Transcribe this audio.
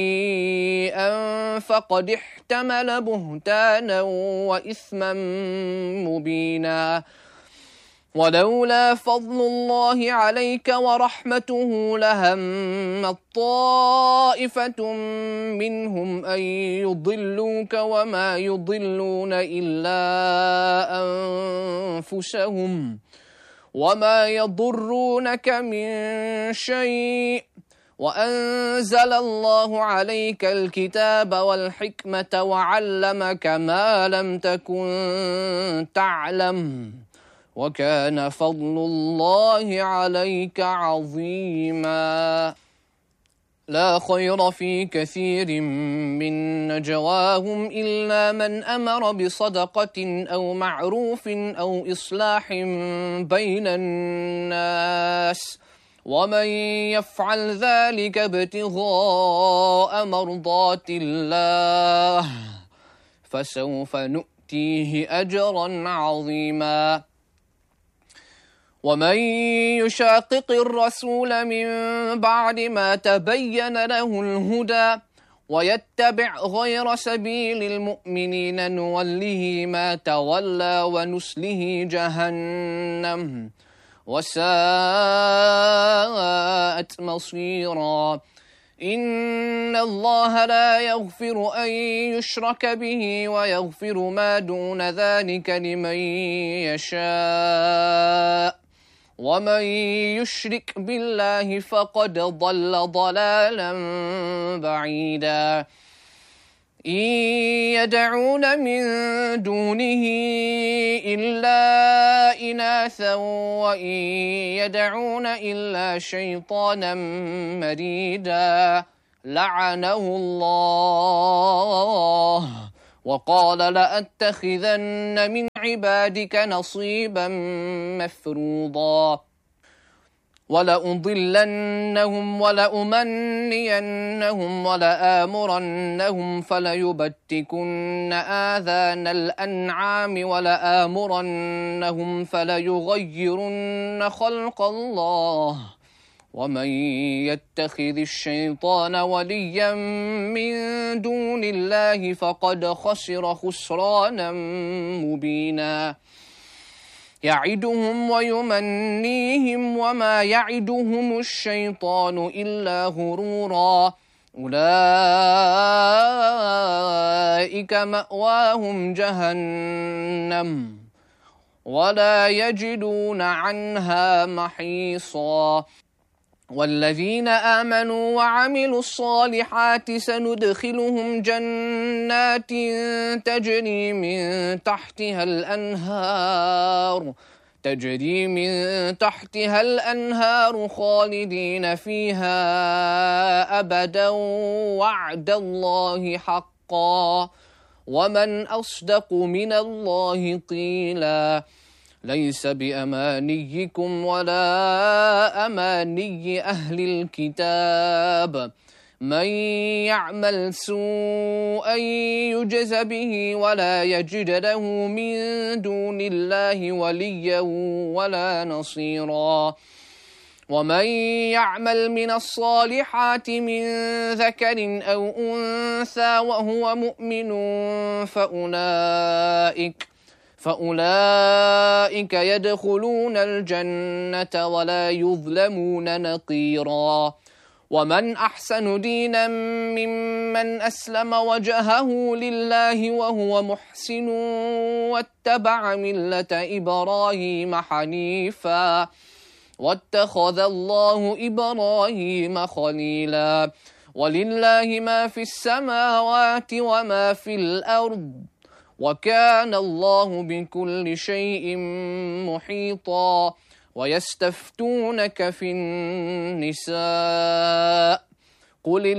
فقد احتمل بهتانا وإثما مبينا ولولا فضل الله عليك ورحمته لهمت طائفة منهم أن يضلوك وما يضلون إلا أنفسهم وما يضرونك من شيء وأنزل الله عليك الكتاب والحكمة وعلمك ما لم تكن تعلم وكان فضل الله عليك عظيما لا خير في كثير من نجواهم إلا من أمر بصدقة أو معروف أو إصلاح بين الناس ومن يفعل ذلك ابتغاء مرضات الله فسوف نؤتيه أجرا عظيما ومن يشاقق الرسول من بعد ما تبين له الهدى ويتبع غير سبيل المؤمنين نوله ما تولى ونسله جهنم وساءت مصيرا إن الله لا يغفر أن يشرك به ويغفر ما دون ذلك لمن يشاء ومن يشرك بالله فقد ضل ضلالا بعيدا إن يدعون من دونه إلا إناثا وإن يدعون إلا شيطانا مريدا لعنه الله وقال لأتخذن من عبادك نصيبا مفروضا ولأضلنهم ولأمنينهم ولآمرنهم فليبتكن آذان الأنعام ولآمرنهم فليغيرن خلق الله ومن يتخذ الشيطان وليا من دون الله فقد خسر خسرانا مبينا يعدهم ويمنيهم وما يعدهم الشيطان إلا غرورا أولئك مأواهم جهنم ولا يجدون عنها محيصا والذين آمنوا وعملوا الصالحات سندخلهم جنات تجري من تحتها الأنهار خالدين فيها أبدا وعد الله حقا ومن أصدق من الله قيلا ليس بأمانيكم ولا أماني أهل الكتاب من يعمل سوءا يجز به ولا يجد له من دون الله وليا ولا نصيرا ومن يعمل من الصالحات من ذكر أو أنثى وهو مؤمن فأولئك يدخلون الجنة ولا يظلمون نقيرا ومن أحسن دينا ممن أسلم وجهه لله وهو محسن واتبع ملة إبراهيم حنيفا واتخذ الله إبراهيم خليلا ولله ما في السماوات وما في الأرض وكان الله بكل شيء محيطا ويستفتونك في النساء قل